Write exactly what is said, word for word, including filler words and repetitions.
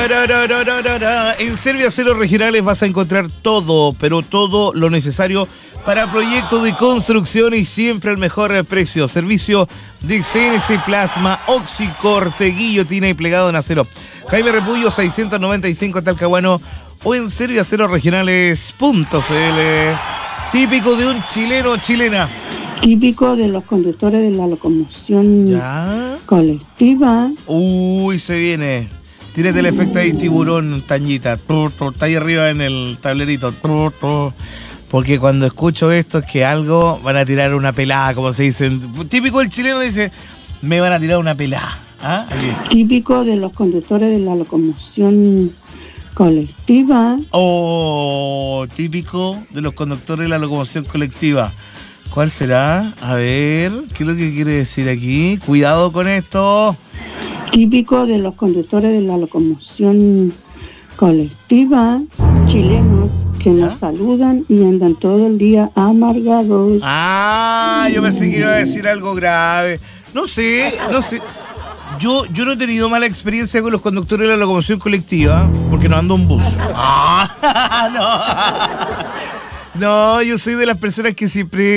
En Serviaceros Regionales vas a encontrar todo, pero todo lo necesario para proyectos de construcción y siempre al mejor precio. Servicio de C N C Plasma, Oxicor, guillotina y plegado en acero. Jaime Repullo seiscientos noventa y cinco Talcahuano o en serviaceros regionales punto c l. Típico de un chileno o chilena. Típico de los conductores de la locomoción ¿Ya? colectiva. Uy, se viene. Tírate el efecto ahí, tiburón, tañita. Está ahí arriba en el tablerito. Porque cuando escucho esto es que algo van a tirar una pelada, como se dice. Típico el chileno dice, me van a tirar una pelada. ¿Ah? Típico de los conductores de la locomoción colectiva. Oh, típico de los conductores de la locomoción colectiva. ¿Cuál será? A ver, ¿qué es lo que quiere decir aquí? Cuidado con esto. Típico de los conductores de la locomoción colectiva, chilenos que ¿ya? nos saludan y andan todo el día amargados. Ah, yo pensé que iba a decir algo grave. No sé, no sé. Yo, yo no he tenido mala experiencia con los conductores de la locomoción colectiva porque no ando en bus. Ah, no. No, yo soy de las personas que siempre